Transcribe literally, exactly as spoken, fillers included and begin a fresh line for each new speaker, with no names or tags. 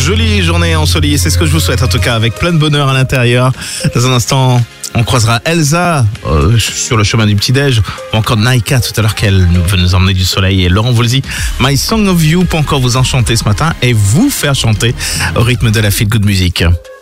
jolie journée ensoleillée, c'est ce que je vous souhaite en tout cas, avec plein de bonheur à l'intérieur. Dans un instant, on croisera Elsa euh, sur le chemin du petit-déj, ou encore Naika tout à l'heure, qu'elle veut nous emmener du soleil. Et Laurent Voulzy, My Song of You, pour encore vous enchanter ce matin et vous faire chanter au rythme de la feel good music.